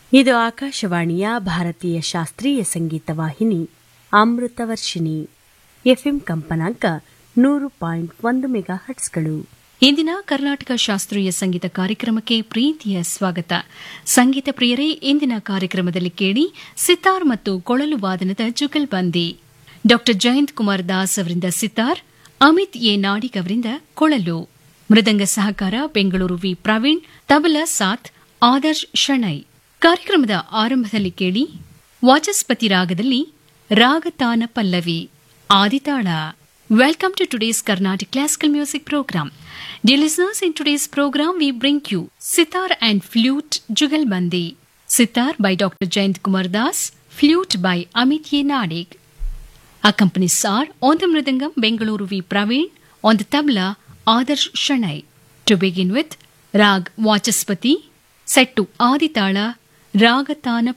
ಇದು ಆಕಾಶವಾಣಿಯ ಭಾರತೀಯ ಶಾಸ್ತ್ರೀಯ ಸಂಗೀತ ವಾಹಿನಿ ಅಮೃತವರ್ಷಿಣಿ ಎಫ್ಎಂ ಕಂಪನಾಂಕ 100.1 ಮೆಗಾಹರ್ಟ್ಸ್ಗಳು. ಇಂದಿನ ಕರ್ನಾಟಕ ಶಾಸ್ತ್ರೀಯ ಸಂಗೀತ ಕಾರ್ಯಕ್ರಮಕ್ಕೆ ಪ್ರೀತಿಯ ಸ್ವಾಗತ. ಸಂಗೀತ ಪ್ರಿಯರೇ, ಇಂದಿನ ಕಾರ್ಯಕ್ರಮದಲ್ಲಿ ಕೇಳಿ ಸಿತಾರ್ ಮತ್ತು ಕೊಳಲು ವಾದನದ ಜುಗಲ್ಬಂದಿ. ಡಾ ಜಯಂತ್ ಕುಮಾರ್ ದಾಸ್ ಅವರಿಂದ ಸಿತಾರ್, ಅಮಿತ್ ಎ ನಾಡಿಗ್ ಅವರಿಂದ ಕೊಳಲು. ಮೃದಂಗ ಸಹಕಾರ ಬೆಂಗಳೂರು ವಿ ಪ್ರವೀಣ್, ತಬಲಾ ಸಾಥ್ ಆದರ್ಶ್ ಶಣೈ. ಕಾರ್ಯಕ್ರಮದ ಆರಂಭದಲ್ಲಿ ಕೇಳಿ ವಾಚಸ್ಪತಿ ರಾಗದಲ್ಲಿ ರಾಗತಾನ Pallavi ಆದಿತಾಳ. Welcome to today's Carnatic Classical Music Program. Dear listeners, in today's program we bring you Sitar and Flute Jugalbandi. Sitar by Dr. Jayant Kumar Das, Flute by Amit A. Nadig. Accompanies are on the Mridangam Bengaluru V. Praveen, on the tabla Adarsh Shanai. To begin with, Rag Vachaspati, set to Aditala, Ragatana